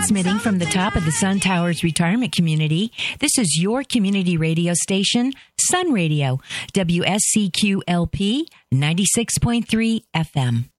Transmitting from the top of the Sun Towers Retirement Community, this is your community radio station, Sun Radio, WSCQLP 96.3 FM.